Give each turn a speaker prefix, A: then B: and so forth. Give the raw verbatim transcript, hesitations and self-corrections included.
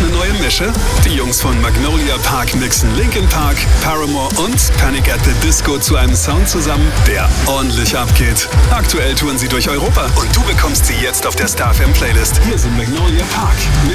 A: eine neue Mische? Die Jungs von Magnolia Park mixen Linkin Park, Paramore und Panic at the Disco zu einem Sound zusammen, der ordentlich abgeht. Aktuell touren sie durch Europa und du bekommst sie jetzt auf der Star F M Playlist. Hier sind Magnolia Park.